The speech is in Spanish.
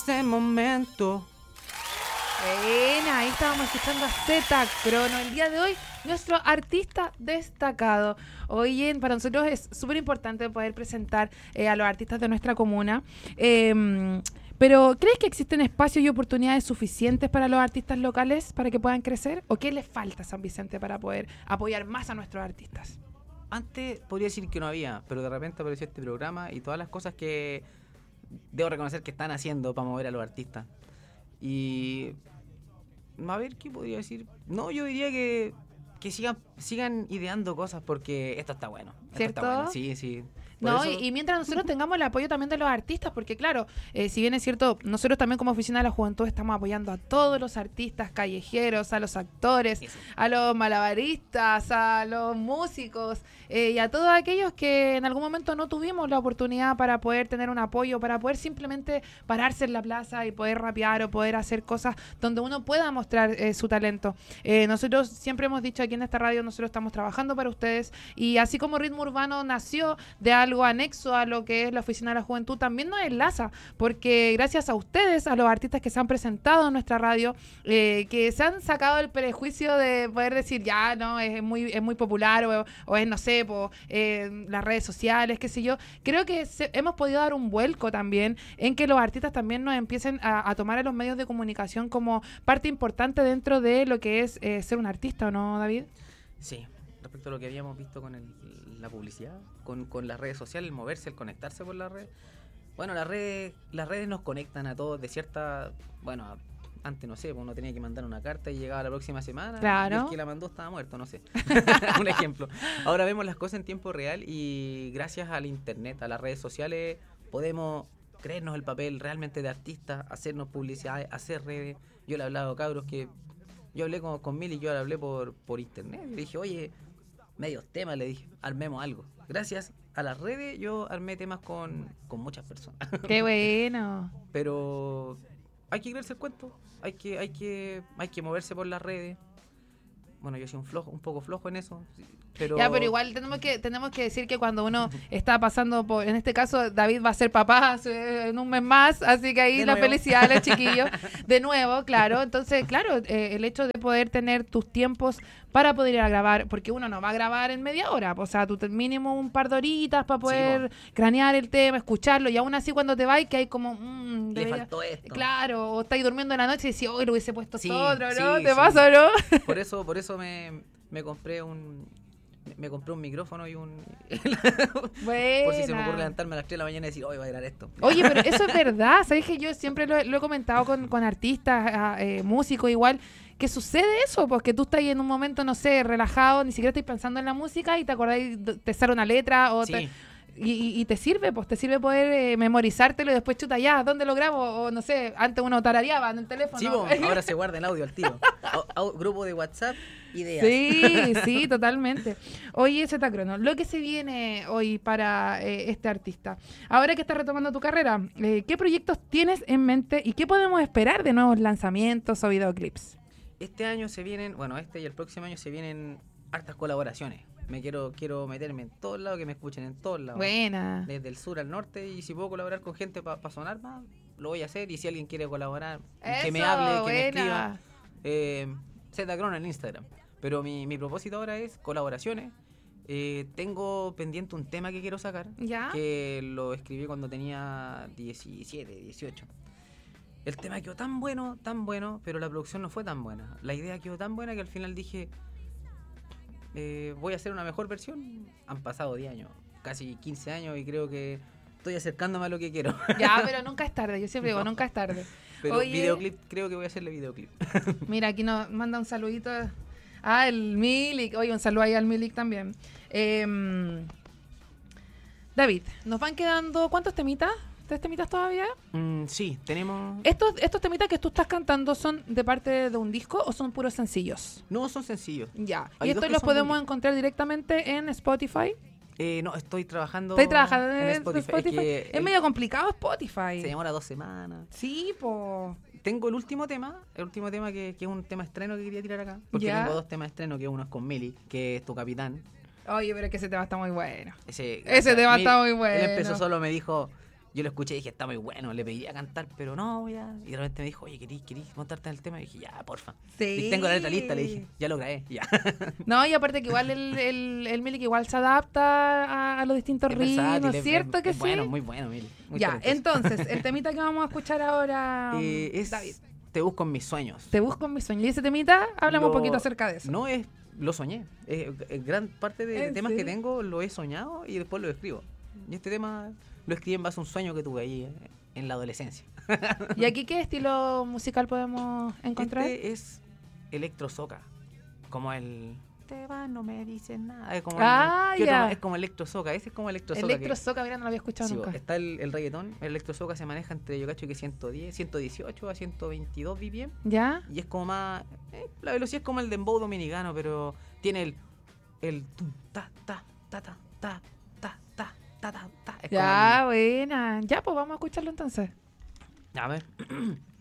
Ese momento. Buena, ahí estábamos escuchando a Z Crono. El día de hoy, nuestro artista destacado. Oye, para nosotros es súper importante poder presentar a los artistas de nuestra comuna. Pero, ¿crees que existen espacios y oportunidades suficientes para los artistas locales para que puedan crecer? ¿O qué les falta a San Vicente para poder apoyar más a nuestros artistas? Antes podría decir que no había, pero de repente apareció este programa y todas las cosas que debo reconocer que están haciendo para mover a los artistas. Y a ver, ¿qué podría decir? No, yo diría que sigan ideando cosas porque esto está bueno. ¿Cierto? Está bueno. Sí, sí. No, Eso, y mientras nosotros tengamos el apoyo también de los artistas, porque claro, si bien es cierto, nosotros también como Oficina de la Juventud estamos apoyando a todos los artistas callejeros, a los actores, eso. a los malabaristas, a los músicos y a todos aquellos que en algún momento no tuvimos la oportunidad para poder tener un apoyo, para poder simplemente pararse en la plaza y poder rapear o poder hacer cosas donde uno pueda mostrar su talento. Nosotros siempre hemos dicho aquí en esta radio, nosotros estamos trabajando para ustedes y así como Ritmo Urbano nació de algo anexo a lo que es la Oficina de la Juventud, también nos enlaza, porque gracias a ustedes, a los artistas que se han presentado en nuestra radio, que se han sacado el prejuicio de poder decir, ya, no, es muy popular, o es, no sé, las redes sociales, qué sé yo, creo que hemos podido dar un vuelco también en que los artistas también nos empiecen a tomar a los medios de comunicación como parte importante dentro de lo que es ser un artista, ¿o no, David? Sí, respecto a lo que habíamos visto con la publicidad, con las redes sociales, el moverse, el conectarse por las redes. Bueno, las redes nos conectan a todos de cierta... Bueno, antes no sé, uno tenía que mandar una carta y llegaba la próxima semana. Claro. Y el que la mandó estaba muerto, no sé. Un ejemplo. Ahora vemos las cosas en tiempo real y gracias al internet, a las redes sociales, podemos creernos el papel realmente de artista, hacernos publicidad, hacer redes. Yo le he hablado, cabros, que yo hablé con Mili, yo le hablé por internet. Le dije, oye, medios temas, le dije, armemos algo. Gracias a las redes yo armé temas con muchas personas. ¡Qué bueno! Pero hay que creerse el cuento, hay que moverse por las redes. Bueno, yo soy un poco flojo en eso, pero... Ya, pero igual tenemos que decir que cuando uno está pasando por, en este caso, David va a ser papá en un mes más, así que ahí De la nuevo. felicidad de los chiquillos, de nuevo, claro. Entonces, claro, el hecho de poder tener tus tiempos para poder ir a grabar, porque uno no va a grabar en media hora, o sea, tú mínimo un par de horitas para poder cranear el tema, escucharlo, y aún así cuando te vas, que hay como... Le faltó esto. Claro, o estáis durmiendo en la noche y decís, hoy lo hubiese puesto Sí, esto otro, ¿no? sí, ¿Te sí. pasa, no? Por eso me compré un micrófono y un... Por si se me ocurre levantarme a las 3 de la mañana y decir, hoy voy a grabar esto. Oye, pero eso es verdad, ¿sabes? Que yo siempre lo he comentado con artistas, músicos igual, que sucede eso, porque tú estás ahí en un momento, no sé, relajado, ni siquiera estás pensando en la música y te acordáis, te sale una letra o Sí. y te sirve, pues te sirve poder memorizártelo y después chuta ya, ¿dónde lo grabo? O no sé, antes uno tarareaba en el teléfono. Sí, ahora se guarda el audio al tiro. Grupo de WhatsApp, ideas. Sí, totalmente. Oye, Z Crono, lo que se viene hoy para este artista. Ahora que estás retomando tu carrera, ¿qué proyectos tienes en mente y qué podemos esperar de nuevos lanzamientos o videoclips? Este año se vienen, bueno, este y el próximo año se vienen hartas colaboraciones. Quiero meterme en todos lados, que me escuchen en todos lados. Buena. Desde el sur al norte, y si puedo colaborar con gente para sonar más, lo voy a hacer. Y si alguien quiere colaborar, que me Eso, hable, que me buena. escriba. Z Crono en Instagram. Pero mi propósito ahora es colaboraciones. Tengo pendiente un tema que quiero sacar, ¿Ya? que lo escribí cuando tenía 17, 18. El tema quedó tan bueno, pero la producción no fue tan buena. La idea quedó tan buena que al final dije, voy a hacer una mejor versión. Han pasado 10 años, casi 15 años, y creo que estoy acercándome a lo que quiero. Ya, pero nunca es tarde, yo siempre digo, nunca es tarde. Pero Oye, videoclip, creo que voy a hacerle videoclip. mira, aquí nos manda un saludito al Milik. Oye, un saludo ahí al Milik también. David, nos van quedando, ¿cuántos temitas? ¿3 temitas todavía? Sí, tenemos... ¿Estos temitas que tú estás cantando son de parte de un disco o son puros sencillos? No, son sencillos. Ya. Hay ¿Y dos estos que los son de un podemos disco. encontrar directamente en Spotify? No, estoy trabajando ¿Estás trabajando en en Spotify. Spotify? Es medio complicado Spotify. se demora 2 semanas. Sí, po. Tengo el último tema que es un tema estreno que quería tirar acá. Porque Ya. tengo 2 temas estreno, que uno es con Mili, que es tu capitán. Oye, pero es que ese tema está muy bueno. Ese Ese tema Mili, está muy bueno. Él empezó solo, me dijo, Yo lo escuché y dije, está muy bueno, le pediría cantar, pero no, ya. Y de repente me dijo, oye, ¿querís montarte en el tema? Y dije, ya, porfa. Sí. Y tengo la letra lista, le dije, ya lo grabé, ya. No, y aparte que igual el Milik igual se adapta a los distintos Es ritmos, versátil, ¿cierto que es sí? bueno, muy bueno, Mil. Muy Ya, talentoso. entonces, el temita que vamos a escuchar ahora, Es David. Te busco en mis sueños. Te busco en mis sueños. Y ese temita, hablamos un Lo- poquito acerca de eso. No es, lo soñé. Gran parte de ¿En temas que serio? tengo lo he soñado y después lo escribo. Y este tema lo escribí en base a un sueño que tuve ahí en la adolescencia. ¿Y aquí qué estilo musical podemos encontrar? Este es electro soca, como el te va, no me dicen nada. Es como Ah, ¿qué otro ya. más? Es como electro soca, ese es como electro soca. Electro Soca, mira, no lo había escuchado Sí, nunca. está el reggaetón, el electro soca se maneja entre yo cacho que 110, 118 a 122 BPM ¿Ya? y es como más la velocidad es como el dembow dominicano, pero tiene el tum, ta ta ta ta ta ta ta ta ta ta. Es como Ya, buena. Ya, pues vamos a escucharlo entonces. a ver.